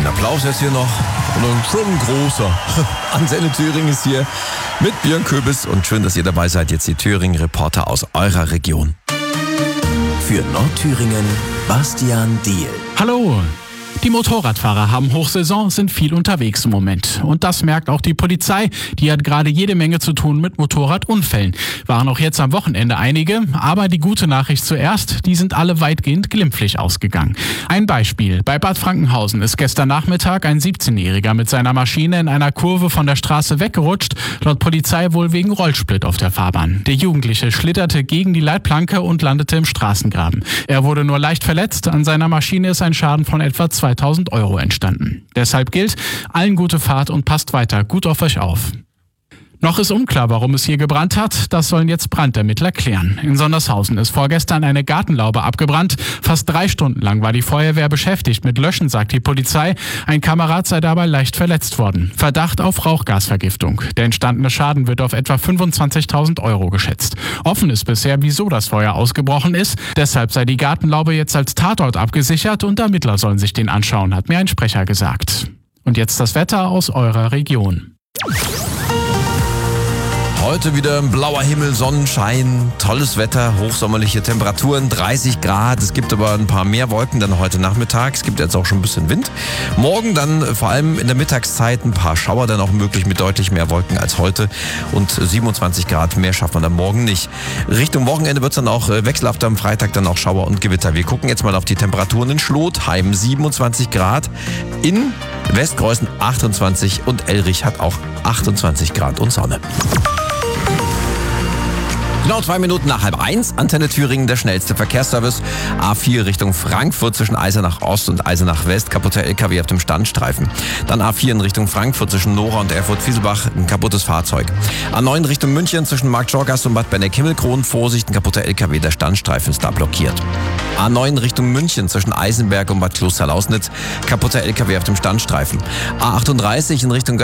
Applaus jetzt hier noch. Und schon ein großer. Antenne Thüringen ist hier mit Björn Köbis. Und schön, dass ihr dabei seid. Jetzt die Thüringen-Reporter aus eurer Region. Für Nordthüringen, Bastian Diehl. Hallo! Die Motorradfahrer haben Hochsaison, sind viel unterwegs im Moment. Und das merkt auch die Polizei. Die hat gerade jede Menge zu tun mit Motorradunfällen. Waren auch jetzt am Wochenende einige. Aber die gute Nachricht zuerst, die sind alle weitgehend glimpflich ausgegangen. Ein Beispiel. Bei Bad Frankenhausen ist gestern Nachmittag ein 17-Jähriger mit seiner Maschine in einer Kurve von der Straße weggerutscht. Laut Polizei wohl wegen Rollsplit auf der Fahrbahn. Der Jugendliche schlitterte gegen die Leitplanke und landete im Straßengraben. Er wurde nur leicht verletzt. An seiner Maschine ist ein Schaden von etwa 2.000 Euro entstanden. Deshalb gilt, allen gute Fahrt und passt weiter gut auf euch auf. Noch ist unklar, warum es hier gebrannt hat. Das sollen jetzt Brandermittler klären. In Sondershausen ist vorgestern eine Gartenlaube abgebrannt. Fast 3 Stunden lang war die Feuerwehr beschäftigt mit Löschen, sagt die Polizei. Ein Kamerad sei dabei leicht verletzt worden. Verdacht auf Rauchgasvergiftung. Der entstandene Schaden wird auf etwa 25.000 Euro geschätzt. Offen ist bisher, wieso das Feuer ausgebrochen ist. Deshalb sei die Gartenlaube jetzt als Tatort abgesichert und Ermittler sollen sich den anschauen, hat mir ein Sprecher gesagt. Und jetzt das Wetter aus eurer Region. Heute wieder blauer Himmel, Sonnenschein, tolles Wetter, hochsommerliche Temperaturen, 30 Grad. Es gibt aber ein paar mehr Wolken dann heute Nachmittag. Es gibt jetzt auch schon ein bisschen Wind. Morgen dann vor allem in der Mittagszeit ein paar Schauer dann auch möglich mit deutlich mehr Wolken als heute. Und 27 Grad mehr schafft man dann morgen nicht. Richtung Wochenende wird es dann auch wechselhaft am Freitag dann auch Schauer und Gewitter. Wir gucken jetzt mal auf die Temperaturen in Schlotheim, 27 Grad. In Westkreuzen 28 und Elrich hat auch 28 Grad und Sonne. Genau 2 Minuten nach 12:30, Antenne Thüringen, der schnellste Verkehrsservice. A4 Richtung Frankfurt zwischen Eisenach Ost und Eisenach West, kaputter LKW auf dem Standstreifen. Dann A4 in Richtung Frankfurt zwischen Nora und Erfurt-Fieselbach, ein kaputtes Fahrzeug. A9 Richtung München zwischen Marktschorgast und Bad Benneck-Himmelkron, Vorsicht, ein kaputter LKW, der Standstreifen ist da blockiert. A9 Richtung München zwischen Eisenberg und Bad Klosterlausnitz, kaputter LKW auf dem Standstreifen. A38 in Richtung